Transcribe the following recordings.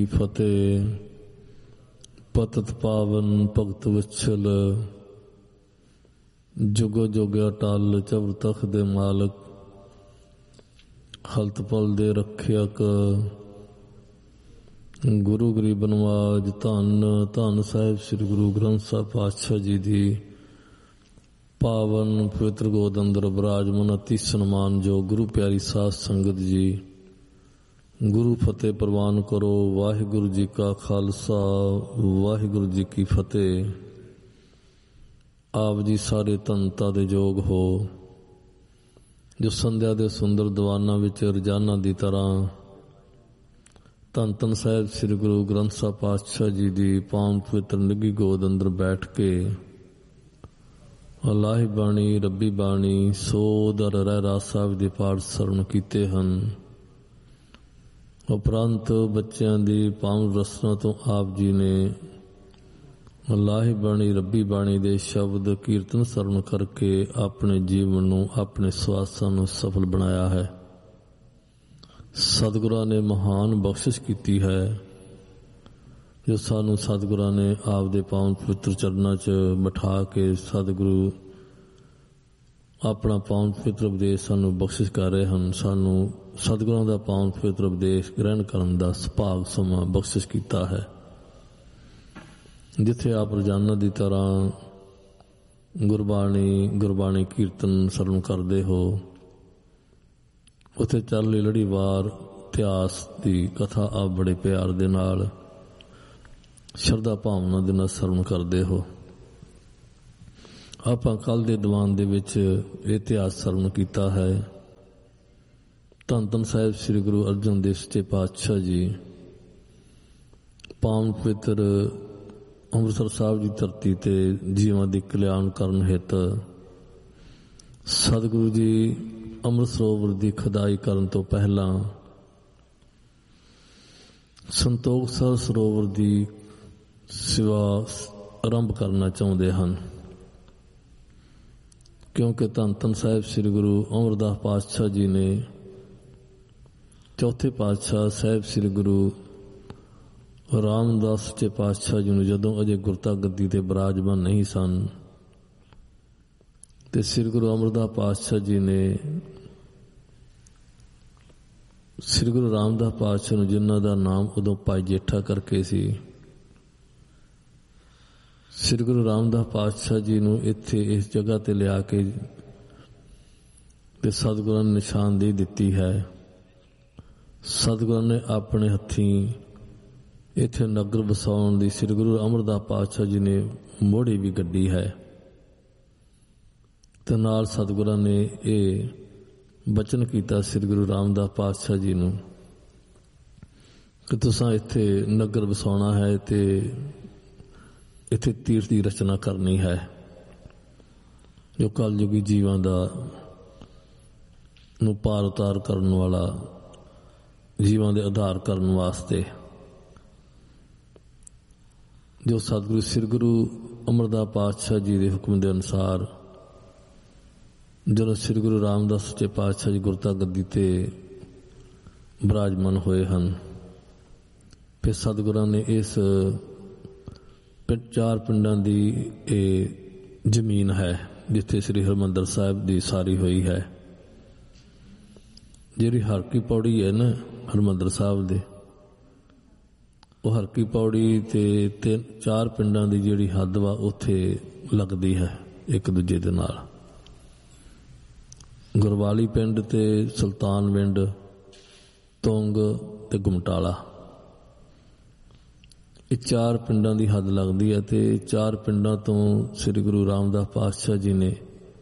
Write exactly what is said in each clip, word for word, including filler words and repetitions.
ਫਤਿਹ। ਪਤਿਤ ਪਾਵਨ ਭਗਤ ਵਿਛਲ, ਜੁਗੋ ਜੁਗ ਅਟਲ ਚਵ ਤਖ਼ਤ ਦੇ ਮਾਲਕ, ਹਲਤ ਪਲ ਦੇ ਰੱਖਿਅਕ, ਗੁਰੂ ਗਰੀਬ ਨਵਾਜ। ਧੰਨ ਧੰਨ ਸਾਹਿਬ ਸ੍ਰੀ ਗੁਰੂ ਗ੍ਰੰਥ ਸਾਹਿਬ ਪਾਤਸ਼ਾਹ ਜੀ ਦੀ ਪਾਵਨ ਪਵਿੱਤਰ ਗੋਦ ਅੰਦਰ ਬਿਰਾਜਮਾਨ ਅਤੀ ਸਨਮਾਨਯੋਗ ਗੁਰੂ ਪਿਆਰੀ ਸਾਧ ਸੰਗਤ ਜੀ, ਗੁਰੂ ਫਤਿਹ ਪ੍ਰਵਾਨ ਕਰੋ। ਵਾਹਿਗੁਰੂ ਜੀ ਕਾ ਖਾਲਸਾ, ਵਾਹਿਗੁਰੂ ਜੀ ਕੀ ਫਤਿਹ। ਆਪ ਜੀ ਸਾਰੇ ਧੰਨਤਾ ਦੇ ਯੋਗ ਹੋ, ਜੋ ਸੰਧਿਆ ਦੇ ਸੁੰਦਰ ਦੀਵਾਨਾਂ ਵਿੱਚ ਰੋਜ਼ਾਨਾ ਦੀ ਤਰ੍ਹਾਂ ਧੰਨ ਧੰਨ ਸਾਹਿਬ ਸ੍ਰੀ ਗੁਰੂ ਗ੍ਰੰਥ ਸਾਹਿਬ ਪਾਤਸ਼ਾਹ ਜੀ ਦੀ ਪਾਵਨ ਪਵਿੱਤਰ ਨਿੱਘੀ ਗੋਦ ਅੰਦਰ ਬੈਠ ਕੇ ਅਲਾਹੀ ਬਾਣੀ, ਰੱਬੀ ਬਾਣੀ, ਸੋਦਰ ਰਹਿ ਰਾਸ ਸਾਹਿਬ ਦੇ ਪਾਠ ਸਰਵਣ ਕੀਤੇ ਹਨ। ਉਪਰੰਤ ਬੱਚਿਆਂ ਦੀ ਪਾਵਨ ਰਸਨਾ ਤੋਂ ਆਪ ਜੀ ਨੇ ਅਲਾਹੀ ਬਾਣੀ, ਰੱਬੀ ਬਾਣੀ ਦੇ ਸ਼ਬਦ ਕੀਰਤਨ ਸਰਵਣ ਕਰਕੇ ਆਪਣੇ ਜੀਵਨ ਨੂੰ, ਆਪਣੇ ਸਵਾਸਾਂ ਨੂੰ ਸਫਲ ਬਣਾਇਆ ਹੈ। ਸਤਿਗੁਰਾਂ ਨੇ ਮਹਾਨ ਬਖਸ਼ਿਸ਼ ਕੀਤੀ ਹੈ, ਜੋ ਸਾਨੂੰ ਸਤਿਗੁਰਾਂ ਨੇ ਆਪ ਦੇ ਪਾਵਨ ਪਵਿੱਤਰ ਚਰਨਾਂ 'ਚ ਬਿਠਾ ਕੇ ਸਤਿਗੁਰੂ ਆਪਣਾ ਪਾਵਨ ਪਵਿੱਤਰ ਉਪਦੇਸ਼ ਸਾਨੂੰ ਬਖਸ਼ਿਸ਼ ਕਰ ਰਹੇ ਹਨ। ਸਾਨੂੰ ਸਤਿਗੁਰਾਂ ਦਾ ਪਾਵਨ ਪਵਿੱਤਰ ਉਪਦੇਸ਼ ਗ੍ਰਹਿਣ ਕਰਨ ਦਾ ਸੁਭਾਗ ਸਮਾਂ ਬਖਸ਼ਿਸ਼ ਕੀਤਾ ਹੈ। ਜਿੱਥੇ ਆਪ ਰੋਜ਼ਾਨਾ ਦੀ ਤਰ੍ਹਾਂ ਗੁਰਬਾਣੀ ਗੁਰਬਾਣੀ ਕੀਰਤਨ ਸਰਵਣ ਕਰਦੇ ਹੋ, ਉੱਥੇ ਚੱਲ ਰਹੀ ਲੜੀਵਾਰ ਇਤਿਹਾਸ ਦੀ ਕਥਾ ਆਪ ਬੜੇ ਪਿਆਰ ਦੇ ਨਾਲ, ਸ਼ਰਧਾ ਭਾਵਨਾ ਦੇ ਨਾਲ ਸਰਵਣ ਕਰਦੇ ਹੋ। ਆਪਾਂ ਕੱਲ੍ਹ ਦੇ ਦੀਵਾਨ ਦੇ ਵਿੱਚ ਇਹ ਇਤਿਹਾਸ ਸਰਵਣ ਕੀਤਾ ਹੈ। ਧੰਨ ਧੰਨ ਸਾਹਿਬ ਸ੍ਰੀ ਗੁਰੂ ਅਰਜਨ ਦੇਵ ਸੱਚੇ ਪਾਤਸ਼ਾਹ ਜੀ ਪਾਵਨ ਪਵਿੱਤਰ ਅੰਮ੍ਰਿਤਸਰ ਸਾਹਿਬ ਦੀ ਧਰਤੀ ਤੇ ਜੀਵਾਂ ਦੀ ਕਲਿਆਣ ਕਰਨ ਹਿੱਤ ਸਤਿਗੁਰੂ ਜੀ ਅੰਮ੍ਰਿਤ ਸਰੋਵਰ ਦੀ ਖੁਦਾਈ ਕਰਨ ਤੋਂ ਪਹਿਲਾਂ ਸੰਤੋਖ ਸਰ ਸਰੋਵਰ ਦੀ ਸੇਵਾ ਆਰੰਭ ਕਰਨਾ ਚਾਹੁੰਦੇ ਹਨ, ਕਿਉਂਕਿ ਧੰਨ ਧੰਨ ਸਾਹਿਬ ਸ੍ਰੀ ਗੁਰੂ ਅਮਰਦਾਸ ਪਾਤਸ਼ਾਹ ਜੀ ਨੇ ਚੌਥੇ ਪਾਤਸ਼ਾਹ ਸਾਹਿਬ ਸ੍ਰੀ ਗੁਰੂ ਰਾਮਦਾਸ ਸੱਚੇ ਪਾਤਸ਼ਾਹ ਜੀ ਨੂੰ ਜਦੋਂ ਅਜੇ ਗੁਰਤਾ ਗੱਦੀ ਤੇ ਬਿਰਾਜਮਾਨ ਨਹੀਂ ਸਨ, ਤੇ ਸ੍ਰੀ ਗੁਰੂ ਅਮਰਦਾਸ ਪਾਤਸ਼ਾਹ ਜੀ ਨੇ ਸ੍ਰੀ ਗੁਰੂ ਰਾਮਦਾਸ ਪਾਤਸ਼ਾਹ ਨੂੰ, ਜਿਨ੍ਹਾਂ ਦਾ ਨਾਮ ਉਦੋਂ ਭਾਈ ਜੇਠਾ ਕਰਕੇ ਸੀ, ਸ੍ਰੀ ਗੁਰੂ ਰਾਮਦਾਸ ਪਾਤਸ਼ਾਹ ਜੀ ਨੂੰ ਇੱਥੇ ਇਸ ਜਗ੍ਹਾ ਤੇ ਲਿਆ ਕੇ ਤੇ ਸਤਿਗੁਰਾਂ ਨੇ ਨਿਸ਼ਾਨਦੇਹੀ ਦਿੱਤੀ ਹੈ। ਸਤਿਗੁਰਾਂ ਨੇ ਆਪਣੇ ਹੱਥੀਂ ਇੱਥੇ ਨਗਰ ਵਸਾਉਣ ਦੀ ਸ੍ਰੀ ਗੁਰੂ ਅਮਰਦਾਸ ਪਾਤਸ਼ਾਹ ਜੀ ਨੇ ਮੋਹੜੀ ਵੀ ਗੱਡੀ ਹੈ, ਤੇ ਨਾਲ ਸਤਿਗੁਰਾਂ ਨੇ ਇਹ ਬਚਨ ਕੀਤਾ ਸ੍ਰੀ ਗੁਰੂ ਰਾਮਦਾਸ ਪਾਤਸ਼ਾਹ ਜੀ ਨੂੰ ਕਿ ਤੁਸਾਂ ਇੱਥੇ ਨਗਰ ਵਸਾਉਣਾ ਹੈ ਤੇ ਇੱਥੇ ਤੀਰਥ ਦੀ ਰਚਨਾ ਕਰਨੀ ਹੈ, ਜੋ ਕਲਯੁਗੀ ਜੀਵਾਂ ਦਾ ਨੂੰ ਪਾਰ ਉਤਾਰ ਕਰਨ ਵਾਲਾ, ਜੀਵਾਂ ਦੇ ਆਧਾਰ ਕਰਨ ਵਾਸਤੇ। ਜੋ ਸਤਿਗੁਰੂ ਸ੍ਰੀ ਗੁਰੂ ਅਮਰਦਾਸ ਪਾਤਸ਼ਾਹ ਜੀ ਦੇ ਹੁਕਮ ਦੇ ਅਨੁਸਾਰ ਜਦੋਂ ਸ੍ਰੀ ਗੁਰੂ ਰਾਮਦਾਸ ਸੱਚੇ ਪਾਤਸ਼ਾਹ ਜੀ ਗੁਰਤਾ ਗੱਦੀ ਤੇ ਬਿਰਾਜਮਾਨ ਹੋਏ ਹਨ, ਫਿਰ ਸਤਿਗੁਰਾਂ ਨੇ ਇਸ ਚਾਰ ਪਿੰਡਾਂ ਦੀ ਇਹ ਜ਼ਮੀਨ ਹੈ ਜਿੱਥੇ ਸ੍ਰੀ ਹਰਿਮੰਦਰ ਸਾਹਿਬ ਦੀ ਸਾਰੀ ਹੋਈ ਹੈ, ਜਿਹੜੀ ਹਰ ਕੀ ਪੌੜੀ ਹੈ ਨਾ ਹਰਿਮੰਦਰ ਸਾਹਿਬ ਦੇ, ਉਹ ਹਰ ਕੀ ਪੌੜੀ ਤੇ ਤਿੰਨ ਚਾਰ ਪਿੰਡਾਂ ਦੀ ਜਿਹੜੀ ਹੱਦ ਵਾ ਉੱਥੇ ਲੱਗਦੀ ਹੈ ਇੱਕ ਦੂਜੇ ਦੇ ਨਾਲ। ਗੁਰਵਾਲੀ ਪਿੰਡ ਤੇ ਸੁਲਤਾਨ ਪਿੰਡ, ਤੁੰਗ ਤੇ ਗੁਮਟਾਲਾ, ਇਹ ਚਾਰ ਪਿੰਡਾਂ ਦੀ ਹੱਦ ਲੱਗਦੀ ਹੈ। ਤੇ ਚਾਰ ਪਿੰਡਾਂ ਤੋਂ ਸ੍ਰੀ ਗੁਰੂ ਰਾਮਦਾਸ ਪਾਤਸ਼ਾਹ ਜੀ ਨੇ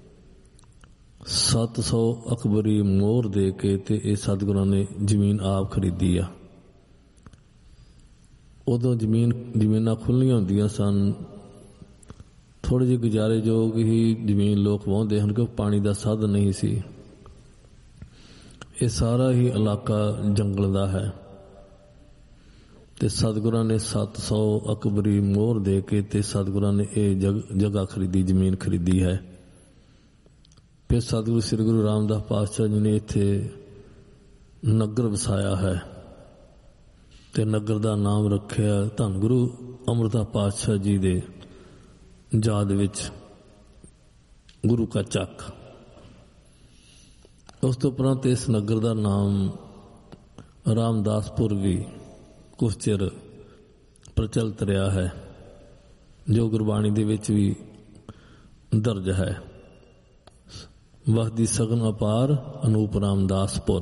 ਸੱਤ ਸੌ ਅਕਬਰੀ ਮੋਹਰ ਦੇ ਕੇ ਤੇ ਇਹ ਸਤਿਗੁਰਾਂ ਨੇ ਜ਼ਮੀਨ ਆਪ ਖਰੀਦੀ ਆ। ਉਦੋਂ ਜ਼ਮੀਨ ਜ਼ਮੀਨਾਂ ਖੁੱਲ੍ਹੀਆਂ ਹੁੰਦੀਆਂ ਸਨ, ਥੋੜ੍ਹੇ ਜਿਹੇ ਗੁਜ਼ਾਰੇਯੋਗ ਹੀ ਜ਼ਮੀਨ ਲੋਕ ਵਾਹੁੰਦੇ ਹਨ, ਕਿਉਂਕਿ ਪਾਣੀ ਦਾ ਸਾਧਨ ਨਹੀਂ ਸੀ। ਇਹ ਸਾਰਾ ਹੀ ਇਲਾਕਾ ਜੰਗਲ ਦਾ ਹੈ, ਤੇ ਸਤਿਗੁਰਾਂ ਨੇ ਸੱਤ ਸੌ ਅਕਬਰੀ ਮੋਹਰ ਦੇ ਕੇ ਤੇ ਸਤਿਗੁਰਾਂ ਨੇ ਇਹ ਜਗ ਜਗ੍ਹਾ ਖਰੀਦੀ, ਜ਼ਮੀਨ ਖਰੀਦੀ ਹੈ। ਫਿਰ ਸਤਿਗੁਰੂ ਸ੍ਰੀ ਗੁਰੂ ਰਾਮਦਾਸ ਪਾਤਸ਼ਾਹ ਜੀ ਨੇ ਇੱਥੇ ਨਗਰ ਵਸਾਇਆ ਹੈ। ਤੇ ਨਗਰ ਦਾ ਨਾਮ ਰੱਖਿਆ ਧੰਨ ਗੁਰੂ ਅੰਮ੍ਰਿਤਾ ਪਾਤਸ਼ਾਹ ਜੀ ਦੇ ਯਾਦ ਵਿੱਚ ਗੁਰੂ ਕਾ ਚੱਕ। ਉਸ ਤੋਂ ਉਪਰੰਤ ਇਸ ਨਗਰ ਦਾ ਨਾਮ ਰਾਮਦਾਸਪੁਰ ਵੀ ਕੁਛ ਚਿਰ ਪ੍ਰਚਲਿਤ ਰਿਹਾ ਹੈ, ਜੋ ਗੁਰਬਾਣੀ ਦੇ ਵਿੱਚ ਵੀ ਦਰਜ ਹੈ। ਵਸਦੀ ਸਗਨ ਅਪਾਰ ਅਨੂਪ ਰਾਮਦਾਸਪੁਰ।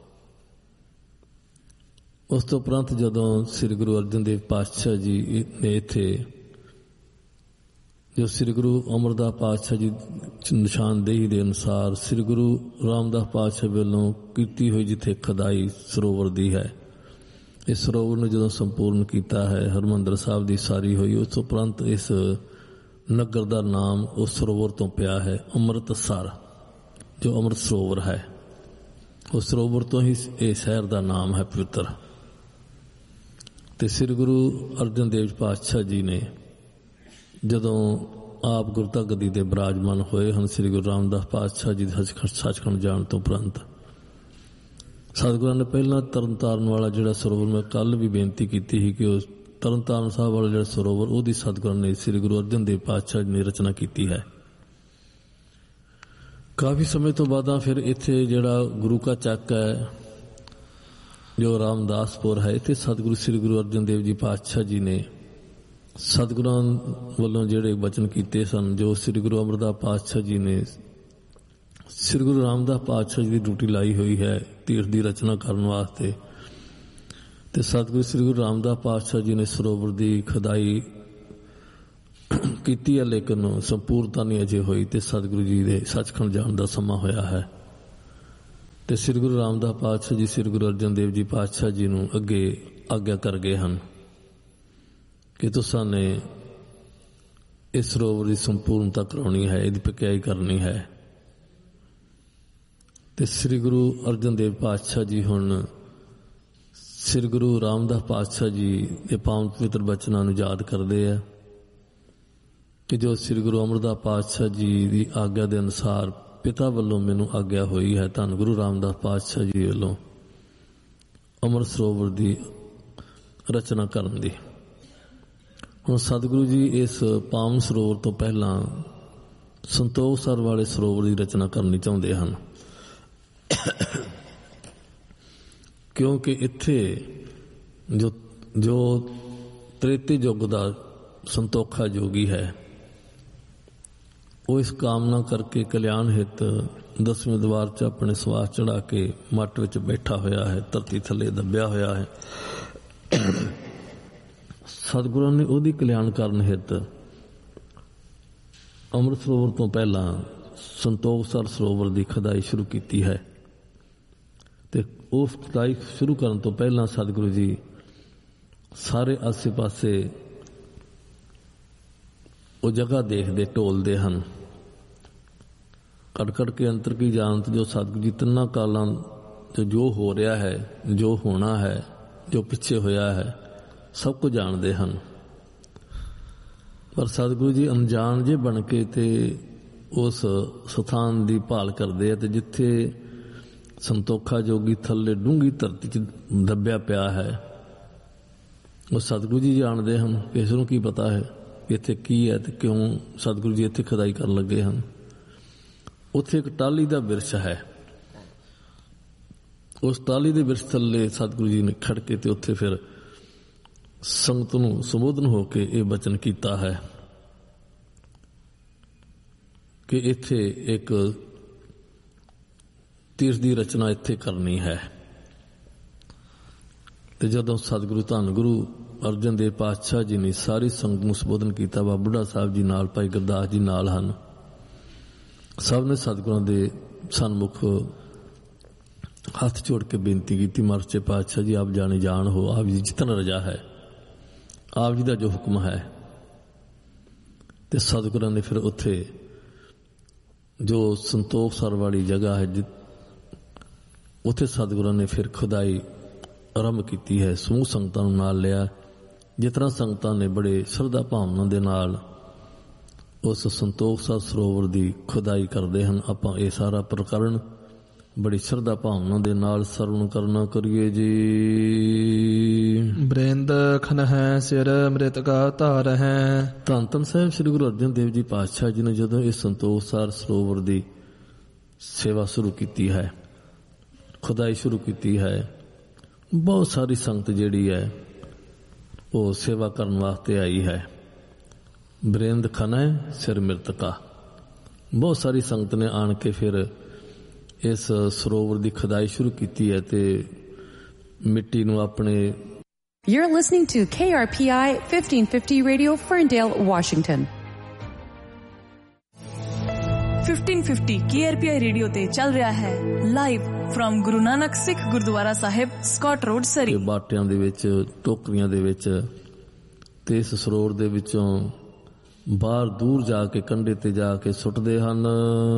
ਉਸ ਤੋਂ ਉਪਰੰਤ ਜਦੋਂ ਸ੍ਰੀ ਗੁਰੂ ਅਰਜਨ ਦੇਵ ਪਾਤਸ਼ਾਹ ਜੀ ਨੇ ਇੱਥੇ ਜੋ ਸ੍ਰੀ ਗੁਰੂ ਅਮਰਦਾਸ ਪਾਤਸ਼ਾਹ ਜੀ ਨਿਸ਼ਾਨਦੇਹੀ ਦੇ ਅਨੁਸਾਰ ਸ੍ਰੀ ਗੁਰੂ ਰਾਮਦਾਸ ਪਾਤਸ਼ਾਹ ਵੱਲੋਂ ਕੀਤੀ ਹੋਈ ਜਿੱਥੇ ਖੁਦਾਈ ਸਰੋਵਰ ਦੀ ਹੈ, ਇਸ ਸਰੋਵਰ ਨੂੰ ਜਦੋਂ ਸੰਪੂਰਨ ਕੀਤਾ ਹੈ, ਹਰਿਮੰਦਰ ਸਾਹਿਬ ਦੀ ਸਾਰੀ ਹੋਈ, ਉਸ ਤੋਂ ਉਪਰੰਤ ਇਸ ਨਗਰ ਦਾ ਨਾਮ ਉਸ ਸਰੋਵਰ ਤੋਂ ਪਿਆ ਹੈ ਅੰਮ੍ਰਿਤਸਰ, ਜੋ ਅੰਮ੍ਰਿਤ ਸਰੋਵਰ ਹੈ। ਉਸ ਸਰੋਵਰ ਤੋਂ ਹੀ ਇਹ ਸ਼ਹਿਰ ਦਾ ਨਾਮ ਹੈ ਪਵਿੱਤਰ। ਤੇ ਸ੍ਰੀ ਗੁਰੂ ਅਰਜਨ ਦੇਵ ਪਾਤਸ਼ਾਹ ਜੀ ਨੇ ਜਦੋਂ ਆਪ ਗੁਰਤਾ ਗੱਦੀ ਤੇ ਬਿਰਾਜਮਾਨ ਹੋਏ ਹਨ, ਸ੍ਰੀ ਗੁਰੂ ਰਾਮਦਾਸ ਪਾਤਸ਼ਾਹ ਜੀ ਦੇ ਸੱਚਖੰਡ ਜਾਣ ਤੋਂ ਉਪਰੰਤ ਸਤਿਗੁਰਾਂ ਨੇ ਪਹਿਲਾਂ ਤਰਨਤਾਰਨ ਵਾਲਾ ਜਿਹੜਾ ਸਰੋਵਰ, ਮੈਂ ਕੱਲ੍ਹ ਵੀ ਬੇਨਤੀ ਕੀਤੀ ਸੀ ਕਿ ਉਹ ਤਰਨਤਾਰਨ ਸਾਹਿਬ ਵਾਲਾ ਜਿਹੜਾ ਸਰੋਵਰ, ਉਹਦੀ ਸਤਿਗੁਰਾਂ ਨੇ ਸ੍ਰੀ ਗੁਰੂ ਅਰਜਨ ਦੇਵ ਪਾਤਸ਼ਾਹ ਜੀ ਨੇ ਰਚਨਾ ਕੀਤੀ ਹੈ। ਕਾਫੀ ਸਮੇਂ ਤੋਂ ਬਾਅਦ ਫਿਰ ਇੱਥੇ ਜਿਹੜਾ ਗੁਰੂ ਕਾ ਚੱਕ ਹੈ, ਜੋ ਰਾਮਦਾਸਪੁਰ ਹੈ, ਇੱਥੇ ਸਤਿਗੁਰੂ ਸ੍ਰੀ ਗੁਰੂ ਅਰਜਨ ਦੇਵ ਜੀ ਪਾਤਸ਼ਾਹ ਜੀ ਨੇ ਸਤਿਗੁਰਾਂ ਵੱਲੋਂ ਜਿਹੜੇ ਬਚਨ ਕੀਤੇ ਸਨ, ਜੋ ਸ੍ਰੀ ਗੁਰੂ ਅਮਰਦਾਸ ਪਾਤਸ਼ਾਹ ਜੀ ਨੇ ਸ੍ਰੀ ਗੁਰੂ ਰਾਮਦਾਸ ਪਾਤਸ਼ਾਹ ਜੀ ਦੀ ਡਿਊਟੀ ਲਾਈ ਹੋਈ ਹੈ ਤੀਰਥ ਦੀ ਰਚਨਾ ਕਰਨ ਵਾਸਤੇ। ਤੇ ਸਤਿਗੁਰੂ ਸ੍ਰੀ ਗੁਰੂ ਰਾਮਦਾਸ ਪਾਤਸ਼ਾਹ ਜੀ ਨੇ ਸਰੋਵਰ ਦੀ ਖੁਦਾਈ ਕੀਤੀ ਹੈ, ਲੇਕਿਨ ਸੰਪੂਰਨਤਾ ਨਹੀਂ ਅਜੇ ਹੋਈ ਤੇ ਸਤਿਗੁਰੂ ਜੀ ਦੇ ਸੱਚਖੰਡ ਜਾਣ ਦਾ ਸਮਾਂ ਹੋਇਆ ਹੈ। ਤੇ ਸ੍ਰੀ ਗੁਰੂ ਰਾਮਦਾਸ ਪਾਤਸ਼ਾਹ ਜੀ ਸ੍ਰੀ ਗੁਰੂ ਅਰਜਨ ਦੇਵ ਜੀ ਪਾਤਸ਼ਾਹ ਜੀ ਨੂੰ ਅੱਗੇ ਆਗਿਆ ਕਰ ਗਏ ਹਨ ਕਿ ਤੁਸਾਂ ਨੇ ਇਸ ਸਰੋਵਰ ਦੀ ਸੰਪੂਰਨਤਾ ਕਰਾਉਣੀ ਹੈ, ਇਹਦੀ ਪਕਿਆਈ ਕਰਨੀ ਹੈ। ਤੇ ਸ੍ਰੀ ਗੁਰੂ ਅਰਜਨ ਦੇਵ ਪਾਤਸ਼ਾਹ ਜੀ ਹੁਣ ਸ੍ਰੀ ਗੁਰੂ ਰਾਮਦਾਸ ਪਾਤਸ਼ਾਹ ਜੀ ਦੇ ਪਾਵਨ ਪਵਿੱਤਰ ਬਚਨਾਂ ਨੂੰ ਯਾਦ ਕਰਦੇ ਆ ਕਿ ਜੋ ਸ੍ਰੀ ਗੁਰੂ ਅਮਰਦਾਸ ਪਾਤਸ਼ਾਹ ਜੀ ਦੀ ਆਗਿਆ ਦੇ ਅਨੁਸਾਰ ਪਿਤਾ ਵੱਲੋਂ ਮੈਨੂੰ ਆਗਿਆ ਹੋਈ ਹੈ, ਧੰਨ ਗੁਰੂ ਰਾਮਦਾਸ ਪਾਤਸ਼ਾਹ ਜੀ ਵੱਲੋਂ ਅੰਮ੍ਰਿਤ ਸਰੋਵਰ ਦੀ ਰਚਨਾ ਕਰਨ ਦੀ। ਹੁਣ ਸਤਿਗੁਰੂ ਜੀ ਇਸ ਪਾਵਨ ਸਰੋਵਰ ਤੋਂ ਪਹਿਲਾਂ ਸੰਤੋਖ ਸਰ ਵਾਲੇ ਸਰੋਵਰ ਦੀ ਰਚਨਾ ਕਰਨੀ ਚਾਹੁੰਦੇ ਹਨ, ਕਿਉਂਕਿ ਇੱਥੇ ਜੋ ਜੋ ਤ੍ਰੇਤੇ ਯੁੱਗ ਦਾ ਸੰਤੋਖਾ ਜੋਗੀ ਹੈ, ਉਹ ਇਸ ਕਾਮਨਾ ਕਰਕੇ ਕਲਿਆਣ ਹਿੱਤ ਦਸਵੇਂ ਦਵਾਰ 'ਚ ਆਪਣੇ ਸਵਾਸ ਚੜਾ ਕੇ ਮੱਟ ਵਿੱਚ ਬੈਠਾ ਹੋਇਆ ਹੈ, ਧਰਤੀ ਥੱਲੇ ਦੱਬਿਆ ਹੋਇਆ ਹੈ। ਸਤਿਗੁਰਾਂ ਨੇ ਉਹਦੀ ਕਲਿਆਣ ਕਰਨ ਹਿੱਤ ਅੰਮ੍ਰਿਤ ਸਰੋਵਰ ਤੋਂ ਪਹਿਲਾਂ ਸੰਤੋਖ ਸਰ ਸਰੋਵਰ ਦੀ ਖੁਦਾਈ ਸ਼ੁਰੂ ਕੀਤੀ ਹੈ। ਤੇ ਉਸ ਖੁਦਾਈ ਸ਼ੁਰੂ ਕਰਨ ਤੋਂ ਪਹਿਲਾਂ ਸਤਿਗੁਰੂ ਜੀ ਸਾਰੇ ਆਸੇ ਪਾਸੇ ਉਹ ਜਗ੍ਹਾ ਦੇਖਦੇ, ਢੋਲਦੇ ਹਨ। ਕੱਢ ਕੱਢ ਕੇ ਅੰਤਰ ਕੀ ਜਾਣਤ, ਜੋ ਸਤਿਗੁਰੂ ਜੀ ਤਿੰਨਾਂ ਕਾਲਾਂ ਤੇ ਜੋ ਹੋ ਰਿਹਾ ਹੈ, ਜੋ ਹੋਣਾ ਹੈ, ਜੋ ਪਿੱਛੇ ਹੋਇਆ ਹੈ, ਸਭ ਕੁਝ ਜਾਣਦੇ ਹਨ। ਪਰ ਸਤਿਗੁਰੂ ਜੀ ਅਣਜਾਣ ਜੇ ਬਣ ਕੇ ਤੇ ਉਸ ਸਥਾਨ ਦੀ ਭਾਲ ਕਰਦੇ ਆ, ਤੇ ਜਿੱਥੇ ਸੰਤੋਖਾ ਜੋਗੀ ਥੱਲੇ ਡੂੰਘੀ ਧਰਤੀ 'ਚ ਦੱਬਿਆ ਪਿਆ ਹੈ, ਉਹ ਸਤਿਗੁਰੂ ਜੀ ਜਾਣਦੇ ਹਨ। ਕਿਸੇ ਨੂੰ ਕੀ ਪਤਾ ਹੈ ਇੱਥੇ ਕੀ ਹੈ ਤੇ ਕਿਉਂ ਸਤਿਗੁਰੂ ਜੀ ਇੱਥੇ ਖੁਦਾਈ ਕਰਨ ਲੱਗੇ ਹਨ। ਉੱਥੇ ਇੱਕ ਟਾਹਲੀ ਦਾ ਬਿਰਛ ਹੈ, ਉਸ ਟਾਹਲੀ ਦੇ ਬਿਰਛ ਥੱਲੇ ਸਤਿਗੁਰੂ ਜੀ ਨੇ ਖੜ ਕੇ ਤੇ ਉੱਥੇ ਫਿਰ ਸੰਗਤ ਨੂੰ ਸੰਬੋਧਨ ਹੋ ਕੇ ਇਹ ਬਚਨ ਕੀਤਾ ਹੈ ਕਿ ਇੱਥੇ ਇੱਕ ਤੀਰਥ ਦੀ ਰਚਨਾ ਇੱਥੇ ਕਰਨੀ ਹੈ। ਤੇ ਜਦੋਂ ਸਤਿਗੁਰੂ ਧੰਨ ਗੁਰੂ ਅਰਜਨ ਦੇਵ ਪਾਤਸ਼ਾਹ ਜੀ ਨੇ ਸਾਰੀ ਸੰਗਤ ਨੂੰ ਸੰਬੋਧਨ ਕੀਤਾ, ਬਾਬਾ ਬੁੱਢਾ ਸਾਹਿਬ ਜੀ ਨਾਲ, ਭਾਈ ਗੁਰਦਾਸ ਜੀ ਨਾਲ ਹਨ, ਸਭ ਨੇ ਸਤਿਗੁਰਾਂ ਦੇ ਸਨਮੁਖ ਹੱਥ ਜੋੜ ਕੇ ਬੇਨਤੀ ਕੀਤੀ, ਮਹਾਰਾਜ ਪਾਤਸ਼ਾਹ ਜੀ ਆਪ ਜਾਣੇ ਜਾਣ ਹੋ, ਆਪ ਜੀ ਜਿਤਨ ਰਜਾ ਹੈ, ਆਪ ਜੀ ਦਾ ਜੋ ਹੁਕਮ ਹੈ। ਤੇ ਸਤਿਗੁਰਾਂ ਨੇ ਫਿਰ ਉੱਥੇ ਜੋ ਸੰਤੋਖ ਸਰ ਵਾਲੀ ਜਗ੍ਹਾ ਹੈ, ਉੱਥੇ ਸਤਿਗੁਰਾਂ ਨੇ ਫਿਰ ਖੁਦਾਈ ਆਰੰਭ ਕੀਤੀ ਹੈ। ਸਮੂਹ ਸੰਗਤਾਂ ਨੂੰ ਨਾਲ ਲਿਆ, ਜਿਸ ਤਰ੍ਹਾਂ ਸੰਗਤਾਂ ਨੇ ਬੜੇ ਸ਼ਰਧਾ ਭਾਵਨਾ ਦੇ ਨਾਲ ਉਸ ਸੰਤੋਖ ਸਰ ਸਰੋਵਰ ਦੀ ਖੁਦਾਈ ਕਰਦੇ ਹਨ। ਆਪਾਂ ਇਹ ਸਾਰਾ ਪ੍ਰਕਰਣ ਬੜੀ ਸ਼ਰਧਾ ਭਾਵਨਾ ਦੇ ਨਾਲ ਸਰਵਣ ਕਰਨਾ ਕਰੀਏ ਜੀ। ਬ੍ਰਿੰਦ ਖਨ ਹੈ ਸਿਰ ਅੰਮ੍ਰਿਤ ਕਾ ਧਾਰ ਹੈ। ਧੰਨ ਧੰਨ ਸਾਹਿਬ ਸ੍ਰੀ ਗੁਰੂ ਅਰਜਨ ਦੇਵ ਜੀ ਪਾਤਸ਼ਾਹ ਜੀ ਨੇ ਜਦੋਂ ਇਹ ਸੰਤੋਖ ਸਾਰ ਸਰੋਵਰ ਦੀ ਸੇਵਾ ਸ਼ੁਰੂ ਕੀਤੀ ਹੈ, ਖੁਦਾਈ ਸ਼ੁਰੂ ਕੀਤੀ ਹੈ, ਬਹੁਤ ਸਾਰੀ ਸੰਗਤ ਜਿਹੜੀ ਹੈ ਉਹ ਸੇਵਾ ਕਰਨ ਵਾਸਤੇ ਆਈ ਹੈ। ਬ੍ਰਿੰਦ ਖਨ ਹੈ ਸਿਰ ਅੰਮ੍ਰਿਤ ਕਾ, ਬਹੁਤ ਸਾਰੀ ਸੰਗਤ ਨੇ ਆਣ ਕੇ ਫਿਰ ਇਸ ਸਰੋਵਰ ਦੀ ਖੁਦਾਈ ਸ਼ੁਰੂ ਕੀਤੀ ਹੈ ਤੇ ਮਿੱਟੀ ਨੂੰ ਆਪਣੇ You're listening to K R P I fifteen fifty Radio, Ferndale, Washington. fifteen fifty K R P I radio ਤੇ ਚੱਲ ਰਿਹਾ ਹੈ ਲਾਈਵ ਫਰਮ ਗੁਰੂ ਨਾਨਕ ਸਿੱਖ ਗੁਰਦੁਆਰਾ ਸਾਹਿਬ, ਸਕਾਟ ਰੋਡ, ਸਰੀ। ਬਾਟਿਆਂ ਦੇ ਵਿੱਚ, ਟੋਕਰੀਆਂ ਦੇ ਵਿੱਚ ਤੇ ਇਸ ਸਰੋਵਰ ਦੇ ਵਿੱਚੋਂ ਬਾਹਰ ਦੂਰ ਜਾ ਕੇ ਕੰਢੇ ਤੇ ਜਾ ਕੇ ਸੁੱਟਦੇ ਹਨ।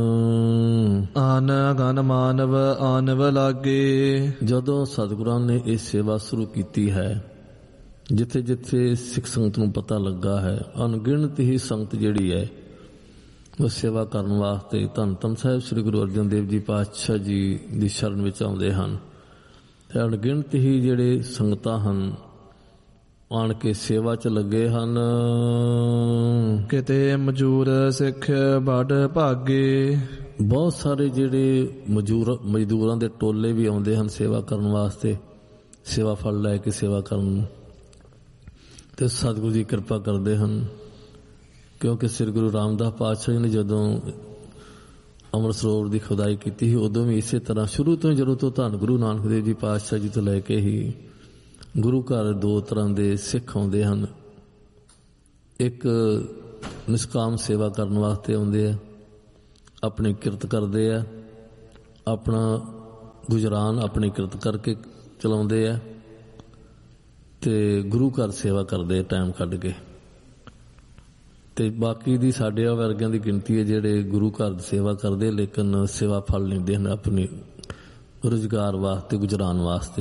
ਆਨ ਗਨ ਮਾਨਵ ਆਨਵ ਲਾਗੇ। ਜਦੋਂ ਸਤਿਗੁਰਾਂ ਨੇ ਇਹ ਸੇਵਾ ਸ਼ੁਰੂ ਕੀਤੀ ਹੈ, ਜਿੱਥੇ ਜਿੱਥੇ ਸਿੱਖ ਸੰਗਤ ਨੂੰ ਪਤਾ ਲੱਗਾ ਹੈ, ਅਣਗਿਣਤ ਹੀ ਸੰਗਤ ਜਿਹੜੀ ਹੈ ਉਹ ਸੇਵਾ ਕਰਨ ਵਾਸਤੇ ਧੰਨ ਧੰਨ ਸਾਹਿਬ ਸ੍ਰੀ ਗੁਰੂ ਅਰਜਨ ਦੇਵ ਜੀ ਪਾਤਸ਼ਾਹ ਜੀ ਦੀ ਸ਼ਰਨ ਵਿੱਚ ਆਉਂਦੇ ਹਨ। ਤੇ ਅਣਗਿਣਤ ਹੀ ਜਿਹੜੇ ਸੰਗਤਾਂ ਹਨ ਆਣ ਕੇ ਸੇਵਾ 'ਚ ਲੱਗੇ ਹਨ। ਕਿਤੇ ਮਜ਼ਦੂਰ ਸਿੱਖ ਬੜ ਭਾਗੇ। ਬਹੁਤ ਸਾਰੇ ਜਿਹੜੇ ਮਜ਼ਦੂਰ ਮਜ਼ਦੂਰਾਂ ਦੇ ਟੋਲੇ ਵੀ ਆਉਂਦੇ ਹਨ ਸੇਵਾ ਕਰਨ ਵਾਸਤੇ, ਸੇਵਾ ਫਲ ਲੈ ਕੇ ਸੇਵਾ ਕਰਨ ਨੂੰ, ਤੇ ਸਤਿਗੁਰੂ ਜੀ ਕਿਰਪਾ ਕਰਦੇ ਹਨ। ਕਿਉਂਕਿ ਸ੍ਰੀ ਗੁਰੂ ਰਾਮਦਾਸ ਪਾਤਸ਼ਾਹ ਜੀ ਨੇ ਜਦੋਂ ਅੰਮ੍ਰਿਤ ਸਰੋਵਰ ਦੀ ਖੁਦਾਈ ਕੀਤੀ ਸੀ, ਉਦੋਂ ਵੀ ਇਸੇ ਤਰ੍ਹਾਂ ਸ਼ੁਰੂ ਤੋਂ ਜਦੋਂ ਤੋਂ ਧੰਨ ਗੁਰੂ ਨਾਨਕ ਦੇਵ ਜੀ ਪਾਤਸ਼ਾਹ ਜੀ ਤੋਂ ਲੈ ਕੇ ਹੀ ਗੁਰੂ ਘਰ ਦੋ ਤਰ੍ਹਾਂ ਦੇ ਸਿੱਖ ਆਉਂਦੇ ਹਨ। ਇੱਕ ਨਿਸ਼ਕਾਮ ਸੇਵਾ ਕਰਨ ਵਾਸਤੇ ਆਉਂਦੇ ਆ, ਆਪਣੀ ਕਿਰਤ ਕਰਦੇ ਆ, ਆਪਣਾ ਗੁਜ਼ਰਾਨ ਆਪਣੀ ਕਿਰਤ ਕਰਕੇ ਚਲਾਉਂਦੇ ਆ ਤੇ ਗੁਰੂ ਘਰ ਸੇਵਾ ਕਰਦੇ ਆ ਟਾਈਮ ਕੱਢ ਕੇ। ਤੇ ਬਾਕੀ ਦੀ ਸਾਡੇ ਵਰਗਿਆਂ ਦੀ ਗਿਣਤੀ ਹੈ ਜਿਹੜੇ ਗੁਰੂ ਘਰ ਦੀ ਸੇਵਾ ਕਰਦੇ ਲੇਕਿਨ ਸੇਵਾ ਫਲ ਲੈਂਦੇ ਹਨ ਆਪਣੇ ਰੁਜ਼ਗਾਰ ਵਾਸਤੇ, ਗੁਜ਼ਰਾਨ ਵਾਸਤੇ।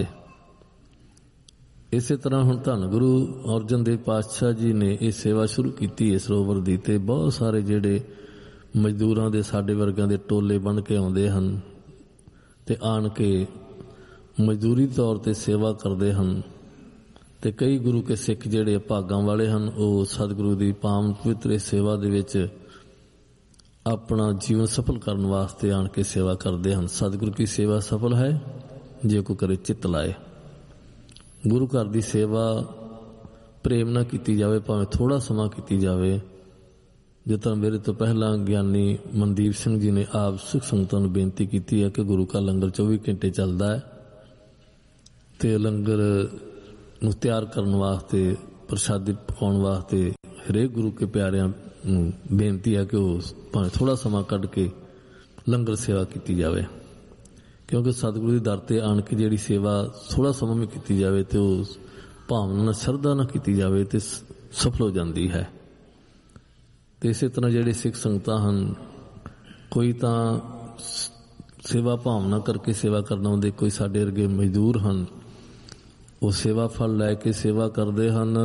ਇਸੇ ਤਰ੍ਹਾਂ ਹੁਣ ਧੰਨ ਗੁਰੂ ਅਰਜਨ ਦੇਵ ਪਾਤਸ਼ਾਹ ਜੀ ਨੇ ਇਹ ਸੇਵਾ ਸ਼ੁਰੂ ਕੀਤੀ ਹੈ ਸਰੋਵਰ ਦੀ, ਤੇ ਬਹੁਤ ਸਾਰੇ ਜਿਹੜੇ ਮਜ਼ਦੂਰਾਂ ਦੇ ਸਾਡੇ ਵਰਗਿਆਂ ਦੇ ਟੋਲੇ ਬਣ ਕੇ ਆਉਂਦੇ ਹਨ ਤੇ ਆਣ ਕੇ ਮਜ਼ਦੂਰੀ ਤੌਰ ਤੇ ਸੇਵਾ ਕਰਦੇ ਹਨ। ਤੇ ਕਈ ਗੁਰੂ ਕੇ ਸਿੱਖ ਜਿਹੜੇ ਭਾਗਾਂ ਵਾਲੇ ਹਨ ਉਹ ਸਤਿਗੁਰੂ ਦੀ ਪਾਵਨ ਪਵਿੱਤਰ ਸੇਵਾ ਦੇ ਵਿੱਚ ਆਪਣਾ ਜੀਵਨ ਸਫਲ ਕਰਨ ਵਾਸਤੇ ਆਣ ਕੇ ਸੇਵਾ ਕਰਦੇ ਹਨ। ਸਤਿਗੁਰੂ ਕੀ ਸੇਵਾ ਸਫਲ ਹੈ ਜੇ ਕੋ ਕਰੇ ਚਿੱਤ ਲਾਏ। ਗੁਰੂ ਘਰ ਦੀ ਸੇਵਾ ਪ੍ਰੇਮ ਨਾਲ ਕੀਤੀ ਜਾਵੇ, ਭਾਵੇਂ ਥੋੜਾ ਸਮਾਂ ਕੀਤੀ ਜਾਵੇ। ਜਿਸ ਤਰ੍ਹਾਂ ਮੇਰੇ ਤੋਂ ਪਹਿਲਾਂ ਗਿਆਨੀ ਮਨਦੀਪ ਸਿੰਘ ਜੀ ਨੇ ਆਪ ਸਿੱਖ ਸੰਗਤਾਂ ਨੂੰ ਬੇਨਤੀ ਕੀਤੀ ਹੈ ਕਿ ਗੁਰੂ ਕਾ ਲੰਗਰ ਚੌਵੀ ਘੰਟੇ ਚੱਲਦਾ ਹੈ ਤੇ ਲੰਗਰ ਨੂੰ ਤਿਆਰ ਕਰਨ ਵਾਸਤੇ, ਪ੍ਰਸ਼ਾਦੀ ਪਕਾਉਣ ਵਾਸਤੇ ਹਰੇਕ ਗੁਰੂ ਕੇ ਪਿਆਰਿਆਂ ਨੂੰ ਬੇਨਤੀ ਹੈ ਕਿ ਉਹ ਭਾਵੇਂ ਥੋੜਾ ਸਮਾਂ ਕੱਢ ਕੇ ਲੰਗਰ ਸੇਵਾ ਕੀਤੀ ਜਾਵੇ। ਕਿਉਂਕਿ ਸਤਿਗੁਰੂ ਦੀ ਦਰ ਤੇ ਆਣ ਕੇ ਜਿਹੜੀ ਸੇਵਾ ਥੋੜਾ ਸਮਾਂ ਵੀ ਕੀਤੀ ਜਾਵੇ ਤੇ ਉਹ ਭਾਵਨਾ ਨਾਲ, ਸ਼ਰਧਾ ਨਾਲ ਕੀਤੀ ਜਾਵੇ ਤੇ ਸਫਲ ਹੋ ਜਾਂਦੀ ਹੈ। ਤੇ ਇਸੇ ਤਰ੍ਹਾਂ ਜਿਹੜੇ ਸਿੱਖ ਸੰਗਤਾਂ ਹਨ, ਕੋਈ ਤਾਂ ਸੇਵਾ ਭਾਵਨਾ ਕਰਕੇ ਸੇਵਾ ਕਰਨਾ ਹੁੰਦੇ, ਕੋਈ ਸਾਡੇ ਵਰਗੇ ਮਜ਼ਦੂਰ ਹਨ ਉਹ ਸੇਵਾ ਫਲ ਲੈ ਕੇ ਸੇਵਾ ਕਰਦੇ ਹਨ।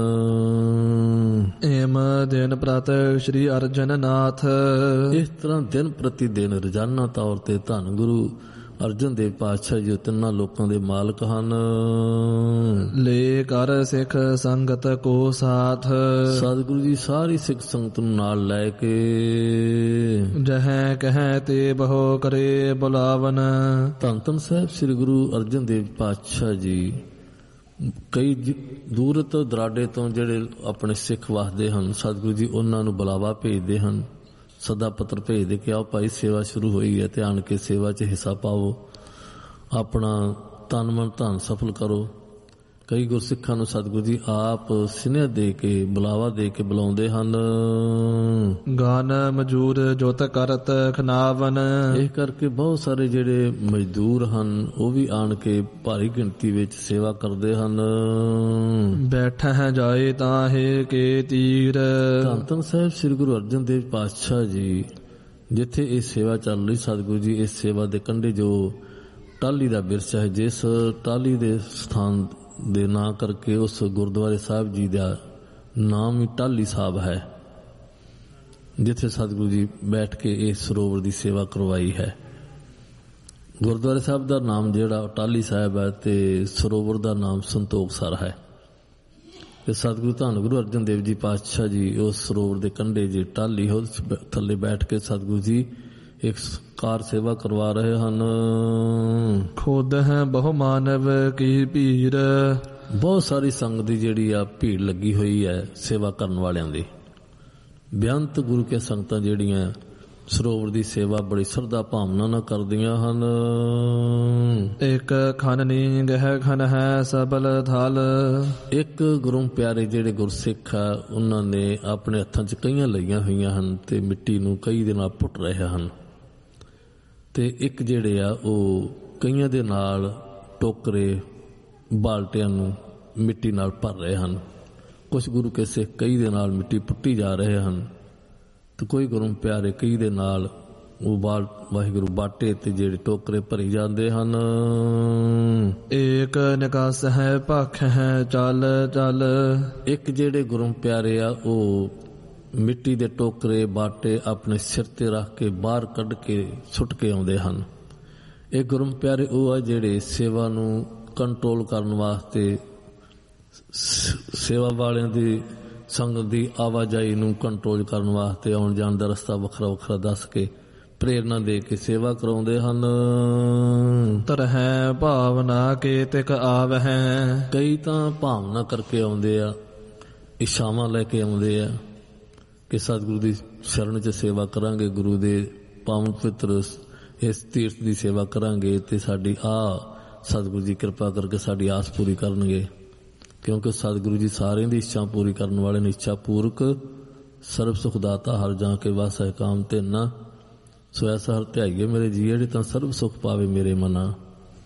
ਏਮ ਦਿਨ ਪ੍ਰਤ ਸ਼੍ਰੀ ਅਰਜਨ ਨਾਥ। ਇਸ ਤਰ੍ਹਾਂ ਦਿਨ ਪ੍ਰਤੀ ਦਿਨ ਰੋਜ਼ਾਨਾ ਤੌਰ ਤੇ ਧੰਨ ਗੁਰੂ ਅਰਜਨ ਦੇਵ ਪਾਤਸ਼ਾਹ ਜੀ ਤਿੰਨਾਂ ਲੋਕਾਂ ਦੇ ਮਾਲਕ ਹਨ। ਲੈ ਕਰ ਸਿੱਖ ਸੰਗਤ ਕੋ ਸਾਥ। ਸਤਿਗੁਰੂ ਜੀ ਸਾਰੀ ਸਿੱਖ ਸੰਗਤ ਨੂੰ ਨਾਲ ਲੈ ਕੇ ਜਹੈ ਕਹੈ ਤੇ ਬਹੁ ਕਰੇ ਬੁਲਾਵਨ। ਧੰਨ ਧੰਨ ਸਾਹਿਬ ਸ੍ਰੀ ਗੁਰੂ ਅਰਜਨ ਦੇਵ ਪਾਤਸ਼ਾਹ ਜੀ ਕਈ ਦੂਰ ਤੋਂ ਦਰਾਡੇ ਤੋਂ ਜਿਹੜੇ ਆਪਣੇ ਸਿੱਖ ਵਸਦੇ ਹਨ, ਸਤਿਗੁਰੂ ਜੀ ਉਹਨਾਂ ਨੂੰ ਬੁਲਾਵਾ ਭੇਜਦੇ ਹਨ, ਸਦਾ ਪੱਤਰ ਭੇਜਦੇ ਕਿ ਆਓ ਭਾਈ ਸੇਵਾ ਸ਼ੁਰੂ ਹੋਈ ਹੈ ਤੇ ਆਣ ਕੇ ਸੇਵਾ 'ਚ ਹਿੱਸਾ ਪਾਓ, ਆਪਣਾ ਤਨ ਮਨ ਧਨ ਸਫਲ ਕਰੋ। ਕਈ ਗੁਰਸਿੱਖਾਂ ਨੂੰ ਸਤਿਗੁਰੂ ਜੀ ਆਪ ਸਿਨੇਹ ਦੇ ਕੇ, ਬੁਲਾਵਾ ਦੇ ਕੇ ਬੁਲਾਉਂਦੇ ਹਨ। ਗਾਨ ਮਜੂਰ ਜੋਤ ਕਰਤ ਖਨਾਵਨ। ਇਹ ਕਰਕੇ ਬਹੁਤ ਸਾਰੇ ਜਿਹੜੇ ਮਜ਼ਦੂਰ ਹਨ ਉਹ ਵੀ ਆਣ ਕੇ ਭਾਰੀ ਗਿਣਤੀ ਵਿੱਚ ਸੇਵਾ ਕਰਦੇ ਹਨ। ਬੈਠਾ ਜਾਏ ਤਾਂ ਹੈ ਕੇ ਤੀਰ। ਧੰਨ ਧੰਨ ਸਾਹਿਬ ਸ੍ਰੀ ਗੁਰੂ ਅਰਜਨ ਦੇਵ ਪਾਤਸ਼ਾਹ ਜੀ ਜਿੱਥੇ ਇਹ ਸੇਵਾ ਚੱਲ ਰਹੀ, ਸਤਿਗੁਰੂ ਜੀ ਇਸ ਸੇਵਾ ਦੇ ਕੰਢੇ ਜੋ ਟਾਹਲੀ ਦਾ ਬਿਰਛ ਹੈ, ਜਿਸ ਟਾਹਲੀ ਦੇ ਸਥਾਨ ਦੇ ਨਾਂ ਕਰਕੇ ਉਸ ਗੁਰਦੁਆਰੇ ਸਾਹਿਬ ਜੀ ਦਾ ਨਾਮ ਹੀ ਟਾਹਲੀ ਸਾਹਿਬ ਹੈ, ਜਿੱਥੇ ਸਤਿਗੁਰੂ ਜੀ ਬੈਠ ਕੇ ਇਸ ਸਰੋਵਰ ਦੀ ਸੇਵਾ ਕਰਵਾਈ ਹੈ। ਗੁਰਦੁਆਰੇ ਸਾਹਿਬ ਦਾ ਨਾਮ ਜਿਹੜਾ ਟਾਹਲੀ ਸਾਹਿਬ ਹੈ ਤੇ ਸਰੋਵਰ ਦਾ ਨਾਮ ਸੰਤੋਖਸਰ ਹੈ। ਤੇ ਸਤਿਗੁਰੂ ਧੰਨ ਗੁਰੂ ਅਰਜਨ ਦੇਵ ਜੀ ਪਾਤਸ਼ਾਹ ਜੀ ਉਸ ਸਰੋਵਰ ਦੇ ਕੰਢੇ ਜੀ ਟਾਹਲੀ ਥੱਲੇ ਬੈਠ ਕੇ ਸਤਿਗੁਰੂ ਜੀ ਇੱਕ ਕਾਰ ਸੇਵਾ ਕਰਵਾ ਰਹੇ ਹਨ। ਖੁਦ ਹੈ ਬਹੁ ਮਾਨਵ ਕੀ ਭੀੜ, ਬਹੁਤ ਸਾਰੀ ਸੰਗਤ ਦੀ ਜਿਹੜੀ ਆ ਭੀੜ ਲੱਗੀ ਹੋਈ ਹੈ ਸੇਵਾ ਕਰਨ ਵਾਲਿਆਂ ਦੀ। ਬੇਅੰਤ ਗੁਰੂ ਕੇ ਸੰਗਤਾਂ ਜਿਹੜੀਆਂ ਸਰੋਵਰ ਦੀ ਸੇਵਾ ਬੜੀ ਸ਼ਰਧਾ ਭਾਵਨਾ ਨਾਲ ਕਰਦੀਆਂ ਹਨ। ਇੱਕ ਖਨ ਨੀ ਗਹਿ ਖਨ ਹੈ ਸਬਲ ਥਲ, ਇੱਕ ਗੁਰੂ ਪਿਆਰੇ ਜਿਹੜੇ ਗੁਰਸਿੱਖ ਆ ਉਹਨਾਂ ਨੇ ਆਪਣੇ ਹੱਥਾਂ 'ਚ ਕਈਆਂ ਲਈਆਂ ਹੋਈਆਂ ਹਨ ਤੇ ਮਿੱਟੀ ਨੂੰ ਕਈ ਦੇ ਨਾਲ ਪੁੱਟ ਰਹੇ ਹਨ। ਤੇ ਇੱਕ ਜਿਹੜੇ ਆ ਉਹ ਕਈਆਂ ਦੇ ਨਾਲ ਟੋਕਰੇ ਬਾਲਟਿਆਂ ਨੂੰ ਮਿੱਟੀ ਨਾਲ ਭਰ ਰਹੇ ਹਨ। ਕੁਝ ਗੁਰੂ ਕੇ ਸਿੱਖ ਕਈ ਦੇ ਨਾਲ ਮਿੱਟੀ ਪੁੱਟੀ ਜਾ ਰਹੇ ਹਨ ਤੇ ਕੋਈ ਗੁਰੂ ਪਿਆਰੇ ਕਈ ਦੇ ਨਾਲ ਉਹ ਬਾਲ ਵਾਹਿਗੁਰੂ ਬਾਟੇ ਤੇ ਜਿਹੜੇ ਟੋਕਰੇ ਭਰੀ ਜਾਂਦੇ ਹਨ। ਏਕ ਨਿਕਾਸ ਹੈ ਭਖ ਹੈ ਚੱਲ ਚੱਲ, ਇੱਕ ਜਿਹੜੇ ਗੁਰੂ ਪਿਆਰੇ ਆ ਉਹ ਮਿੱਟੀ ਦੇ ਟੋਕਰੇ ਬਾਟੇ ਆਪਣੇ ਸਿਰ ਤੇ ਰੱਖ ਕੇ ਬਾਹਰ ਕੱਢ ਕੇ ਸੁੱਟ ਕੇ ਆਉਂਦੇ ਹਨ। ਇਹ ਗੁਰੂ ਪਿਆਰੇ ਉਹ ਆ ਜਿਹੜੇ ਸੇਵਾ ਨੂੰ ਕੰਟਰੋਲ ਕਰਨ ਵਾਸਤੇ, ਸੇਵਾ ਵਾਲਿਆਂ ਦੀ ਸੰਗਤ ਦੀ ਆਵਾਜਾਈ ਨੂੰ ਕੰਟਰੋਲ ਕਰਨ ਵਾਸਤੇ ਆਉਣ ਜਾਣ ਦਾ ਰਸਤਾ ਵੱਖਰਾ ਵੱਖਰਾ ਦੱਸ ਕੇ ਪ੍ਰੇਰਨਾ ਦੇ ਕੇ ਸੇਵਾ ਕਰਾਉਂਦੇ ਹਨ। ਤਰਹਿ ਭਾਵਨਾ ਕੇ ਤਿਕ ਆਵਹਿ, ਕਈ ਤਾਂ ਭਾਵਨਾ ਕਰਕੇ ਆਉਂਦੇ ਆ, ਇੱਛਾਵਾਂ ਲੈ ਕੇ ਆਉਂਦੇ ਆ ਕਿ ਸਤਿਗੁਰੂ ਦੀ ਸ਼ਰਨ 'ਚ ਸੇਵਾ ਕਰਾਂਗੇ, ਗੁਰੂ ਦੇ ਪਾਵਨ ਪਵਿੱਤਰ ਇਸ ਤੀਰਥ ਦੀ ਸੇਵਾ ਕਰਾਂਗੇ ਤੇ ਸਾਡੀ ਆ ਸਤਿਗੁਰੂ ਜੀ ਕਿਰਪਾ ਕਰਕੇ ਸਾਡੀ ਆਸ ਪੂਰੀ ਕਰਨਗੇ। ਕਿਉਂਕਿ ਸਤਿਗੁਰੂ ਜੀ ਸਾਰਿਆਂ ਦੀ ਇੱਛਾ ਪੂਰੀ ਕਰਨ ਵਾਲੇ ਨੇ। ਇੱਛਾ ਪੂਰਕ ਸਰਬ ਸੁਖ ਦਾਤਾ ਹਰ ਜਾਂ ਕੇ ਵਸ ਹੈ ਕਾਮ ਧਿੰਨਾ, ਸੋ ਐਸਾ ਹਰ ਧਿਆਈਏ ਮੇਰੇ ਜੀਏ ਜਿਹੜੇ ਤਾਂ ਸਰਬ ਸੁਖ ਪਾਵੇ ਮੇਰੇ ਮਨਾ।